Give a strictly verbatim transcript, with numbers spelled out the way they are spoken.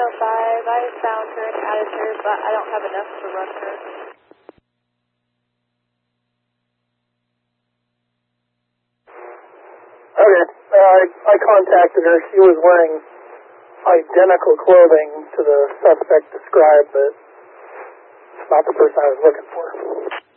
oh five. I found her and added her, but I don't have enough to run her. Okay, uh, I, I contacted her. She was wearing identical clothing to the suspect described, but it's not the person I was looking for.